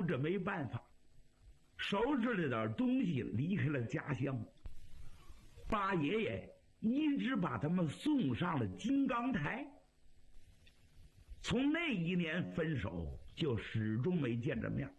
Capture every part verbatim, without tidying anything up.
这没办法，收拾了点东西离开了家乡。八爷爷一直把他们送上了金刚台。从那一年分手，就始终没见着面。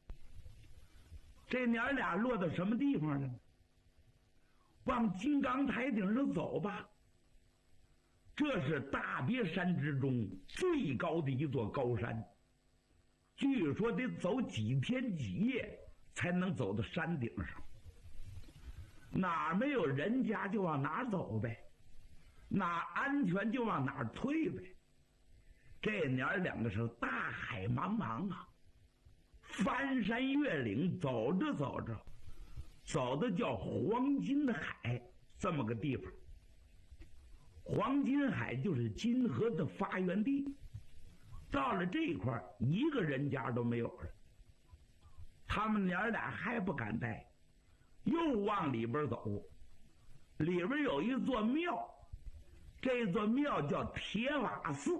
这娘俩落到什么地方了？往金刚台顶上走吧。这是大别山之中最高的一座高山，据说得走几天几夜才能走到山顶上。哪没有人家就往哪走呗，哪安全就往哪退呗。这娘两个是大海茫茫啊，翻山越岭，走着走着，走的叫黄金海这么个地方。黄金海就是金河的发源地，到了这一块一个人家都没有了。他们娘俩还不敢待，又往里边走。里边有一座庙，这座庙叫铁瓦寺。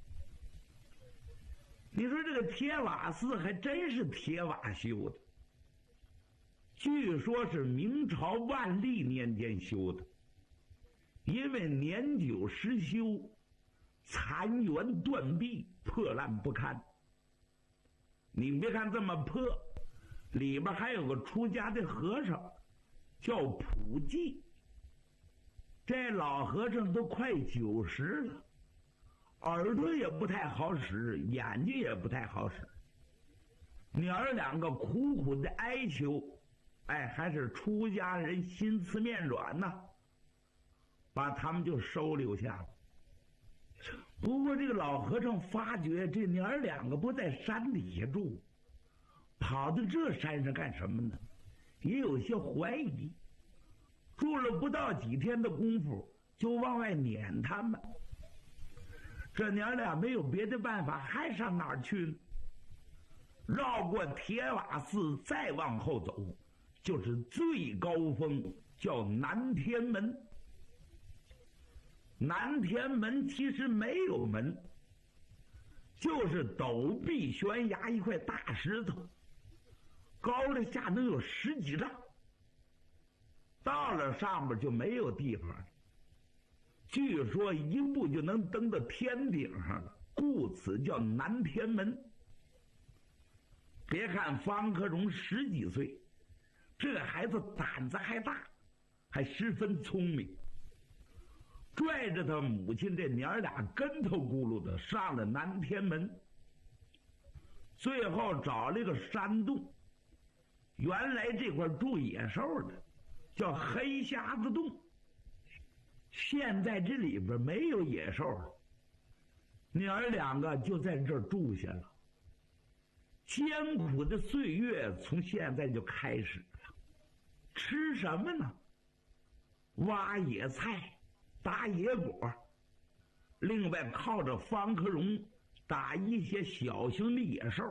你说这个铁瓦寺还真是铁瓦修的，据说是明朝万历年间修的，因为年久失修，残垣断壁，破烂不堪。你别看这么破，里边还有个出家的和尚叫普济。这老和尚都快九十了，耳朵也不太好使，眼睛也不太好使。娘儿两个苦苦的哀求，哎，还是出家人心慈面软呐，把他们就收留下了。不过这个老和尚发觉这娘儿两个不在山底下住，跑到这山上干什么呢？也有些怀疑。住了不到几天的功夫，就往外撵他们。这娘俩没有别的办法，还上哪儿去呢？绕过铁瓦寺，再往后走，就是最高峰，叫南天门。南天门其实没有门，就是陡壁悬崖一块大石头，高了下能有十几丈。到了上面就没有地方了，据说一步就能登到天顶上了，故此叫南天门。别看方克荣十几岁，这个孩子胆子还大，还十分聪明，拽着他母亲这娘俩跟头咕噜的上了南天门。最后找了一个山洞，原来这块住野兽的，叫黑匣子洞。现在这里边没有野兽了，娘儿两个就在这儿住下了。艰苦的岁月从现在就开始了。吃什么呢？挖野菜，打野果，另外靠着方克荣打一些小型的野兽。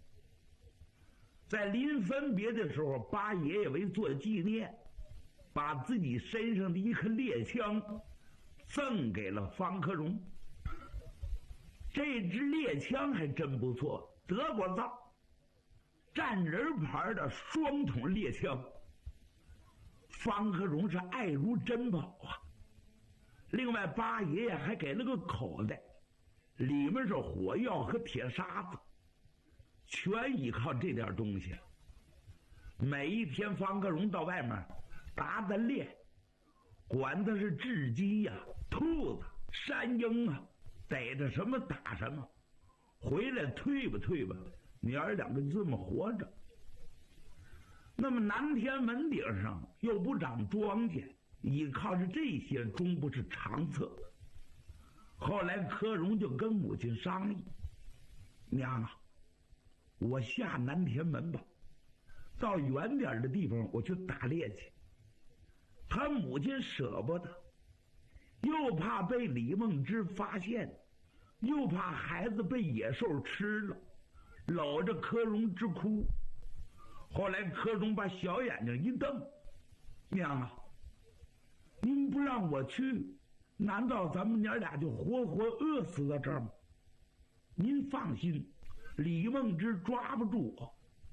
在临分别的时候，八爷爷为做纪念，把自己身上的一颗猎枪赠给了方克荣。这支猎枪还真不错，德国造，战人牌的双筒猎枪。方克荣是爱如珍宝啊。另外八爷爷还给了个口袋，里面是火药和铁沙子，全依靠这点东西。每一天方克荣到外面打打猎，管他是雉鸡呀、兔子、山鹰啊，逮着什么打什么，回来退吧退吧，娘儿两个就这么活着。那么南天门顶上又不长庄稼，依靠着这些终不是长策。后来柯荣就跟母亲商议，娘啊，我下南天门吧，到远点的地方我去打猎去。他母亲舍不得，又怕被李梦之发现，又怕孩子被野兽吃了，搂着柯荣直哭。后来柯荣把小眼睛一瞪，娘啊，您不让我去，难道咱们娘俩就活活饿死在这儿吗？您放心，李梦之抓不住我，